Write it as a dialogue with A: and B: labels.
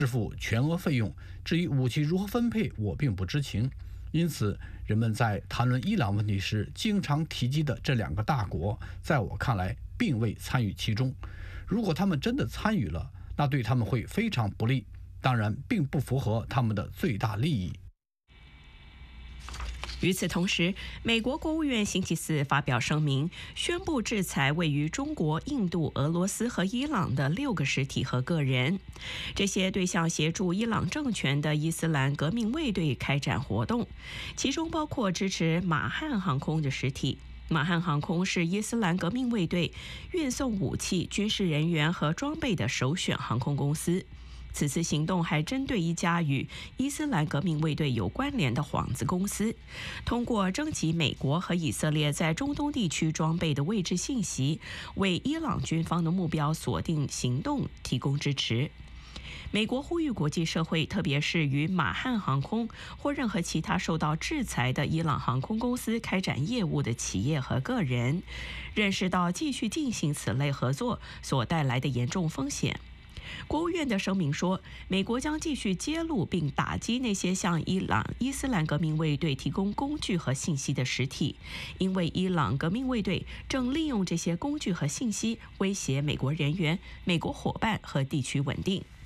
A: 支付全额费用。至于武器如何分配，我并不知情。因此，人们在谈论伊朗问题时经常提及的这两个大国，在我看来并未参与其中。如果他们真的参与了，那对他们会非常不利，当然并不符合他们的最大利益。
B: 与此同时，美国国务院星期四发表声明，宣布制裁位于中国、印度、俄罗斯和伊朗的6个实体和个人。这些对象协助伊朗政权的伊斯兰革命卫队开展活动，其中包括支持马汉航空的实体。马汉航空是伊斯兰革命卫队运送武器、军事人员和装备的首选航空公司。此次行动还针对一家与伊斯兰革命卫队有关联的幌子公司，通过征集美国和以色列在中东地区装备的位置信息，为伊朗军方的目标锁定行动提供支持。美国呼吁国际社会，特别是与马汉航空或任何其他受到制裁的伊朗航空公司开展业务的企业和个人，认识到继续进行此类合作所带来的严重风险。国务院的声明说，美国将继续揭露并打击那些向伊朗伊斯兰革命卫队提供工具和信息的实体，因为伊朗革命卫队正利用这些工具和信息威胁美国人员、美国伙伴和地区稳定。